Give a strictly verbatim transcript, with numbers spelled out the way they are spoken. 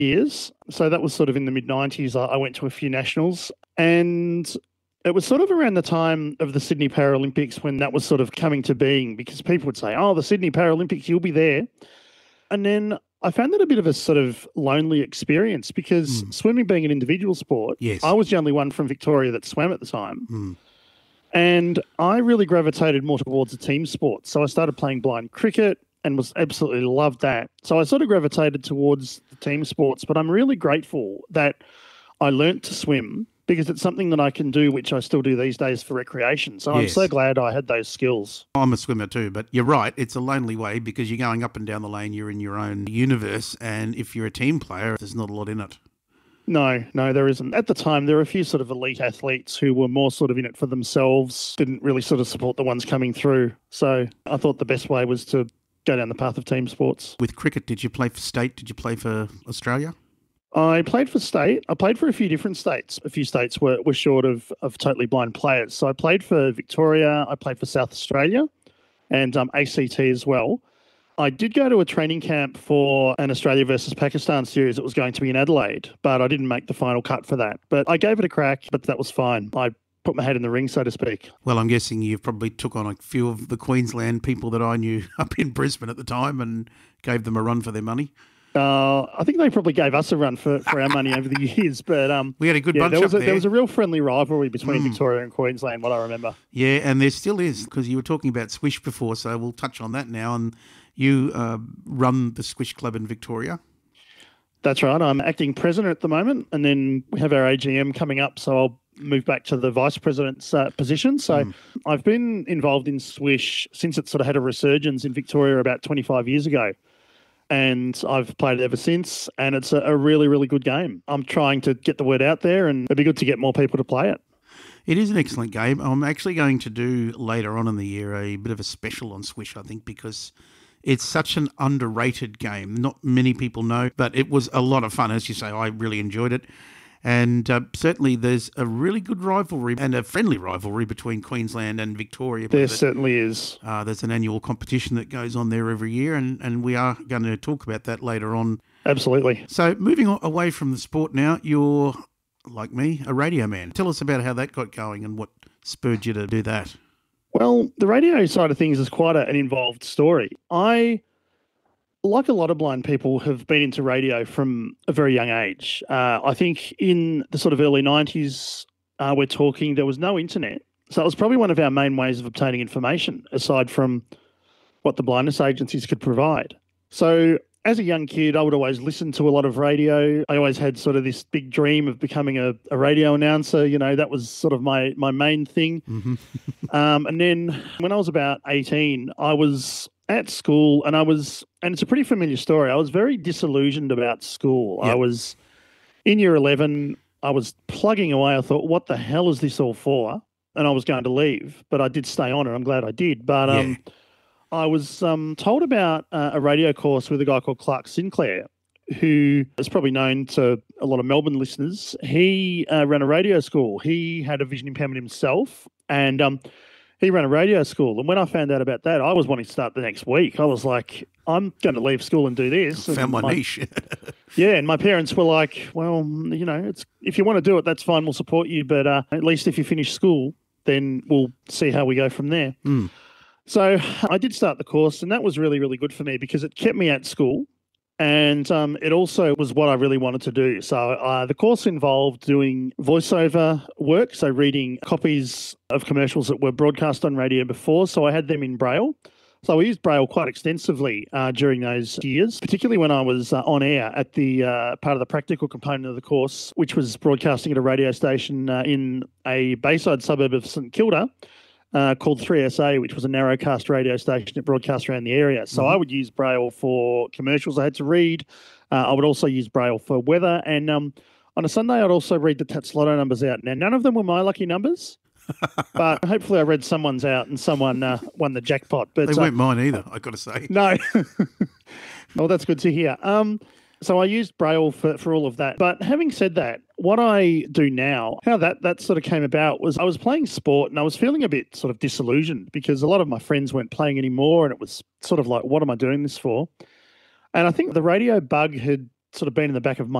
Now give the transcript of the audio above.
years. So that was sort of in the mid nineties. I, I went to a few nationals, and it was sort of around the time of the Sydney Paralympics when that was sort of coming to being, because people would say, oh, the Sydney Paralympics, you'll be there. And then I found that a bit of a sort of lonely experience because mm. swimming being an individual sport, yes. I was the only one from Victoria that swam at the time. Mm. And I really gravitated more towards a team sport. So I started playing blind cricket and was absolutely loved that. So I sort of gravitated towards the team sports, but I'm really grateful that I learnt to swim because it's something that I can do, which I still do these days for recreation. So yes. I'm so glad I had those skills. I'm a swimmer too, but you're right. It's a lonely way because you're going up and down the lane. You're in your own universe. And if you're a team player, there's not a lot in it. No, no, there isn't. At the time, there were a few sort of elite athletes who were more sort of in it for themselves, didn't really sort of support the ones coming through. So I thought the best way was to go down the path of team sports. With cricket, did you play for state? Did you play for Australia? I played for state. I played for a few different states. A few states were, were short of, of totally blind players. So I played for Victoria. I played for South Australia and um, A C T as well. I did go to a training camp for an Australia versus Pakistan series that was going to be in Adelaide, but I didn't make the final cut for that. But I gave it a crack, but that was fine. I put my head in the ring, so to speak. Well, I'm guessing you've probably took on a few of the Queensland people that I knew up in Brisbane at the time and gave them a run for their money. Uh, I think they probably gave us a run for, for our money over the years, but um, we had a good yeah, bunch there was up a, there. There was a real friendly rivalry between mm. Victoria and Queensland, what I remember. Yeah, and there still is, because you were talking about Squish before, so we'll touch on that now. And you uh, run the Squish Club in Victoria. That's right. I'm acting president at the moment, and then we have our A G M coming up, so I'll move back to the vice president's uh, position. So mm. I've been involved in Swish since it sort of had a resurgence in Victoria about twenty-five years ago. And I've played it ever since, and it's a, a really, really good game. I'm trying to get the word out there, and it'd be good to get more people to play it. It is an excellent game. I'm actually going to do later on in the year a bit of a special on Swish, I think, because it's such an underrated game. Not many people know, but it was a lot of fun. As you say, I really enjoyed it. And uh, certainly there's a really good rivalry and a friendly rivalry between Queensland and Victoria. There certainly is. Uh, there's an annual competition that goes on there every year, and, and we are going to talk about that later on. Absolutely. So moving away from the sport now, you're, like me, a radio man. Tell us about how that got going and what spurred you to do that. Well, the radio side of things is quite a, an involved story. I... Like a lot of blind people, have been into radio from a very young age. Uh, I think in the sort of early nineties, uh, we're talking, there was no internet. So it was probably one of our main ways of obtaining information, aside from what the blindness agencies could provide. So as a young kid, I would always listen to a lot of radio. I always had sort of this big dream of becoming a, a radio announcer. You know, that was sort of my, my main thing. Mm-hmm. um, and then when I was about eighteen, I was at school, and I was, and it's a pretty familiar story, I was very disillusioned about school. Yep. I was in year eleven, I was plugging away. I thought, what the hell is this all for? And I was going to leave, but I did stay on, and I'm glad I did. But um, yeah. I was um, told about uh, a radio course with a guy called Clark Sinclair, who is probably known to a lot of Melbourne listeners. He uh, ran a radio school. He had a vision impairment himself, and um, he ran a radio school. And when I found out about that, I was wanting to start the next week. I was like, I'm going to leave school and do this. I found my, my niche. Yeah, and my parents were like, well, you know, it's if you want to do it, that's fine. We'll support you. But uh, at least if you finish school, then we'll see how we go from there. Mm. So I did start the course, and that was really, really good for me because it kept me at school. And um, it also was what I really wanted to do. So uh, the course involved doing voiceover work, so reading copies of commercials that were broadcast on radio before. So I had them in Braille. So I used Braille quite extensively uh, during those years, particularly when I was uh, on air at the uh, part of the practical component of the course, which was broadcasting at a radio station uh, in a bayside suburb of St Kilda. Uh, called three S A, which was a narrowcast radio station that broadcast around the area. So mm-hmm. I would use Braille for commercials I had to read. Uh, I would also use Braille for weather. And um, on a Sunday, I'd also read the Tats Lotto numbers out. Now, none of them were my lucky numbers, but hopefully I read someone's out and someone uh, won the jackpot. But they uh, weren't mine either, I've got to say. No. Well, that's good to hear. Um, so I used Braille for, for all of that. But having said that, what I do now, how that, that sort of came about was I was playing sport and I was feeling a bit sort of disillusioned because a lot of my friends weren't playing anymore, and it was sort of like, what am I doing this for? And I think the radio bug had sort of been in the back of my